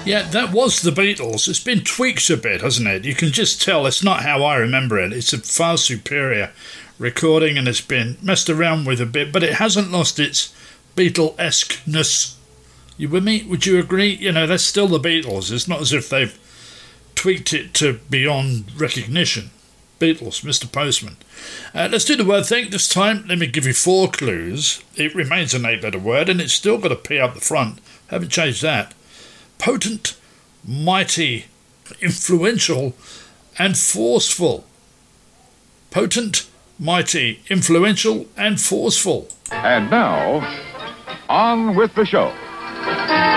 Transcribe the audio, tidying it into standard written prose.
Yeah, that was the Beatles. It's been tweaked a bit, hasn't it? You can just tell it's not how I remember it. It's a far superior recording and it's been messed around with a bit, but it hasn't lost its Beatle-esque-ness. You with me? Would you agree? You know, that's still the Beatles. It's not as if they've tweaked it to beyond recognition. Beatles, Mr. Postman. Let's do the word thing this time. Let me give you 4 clues. It remains an 8-letter word and it's still got a P up the front. Haven't changed that. Potent, mighty, influential, and forceful. Potent, mighty, influential, and forceful. And now, on with the show.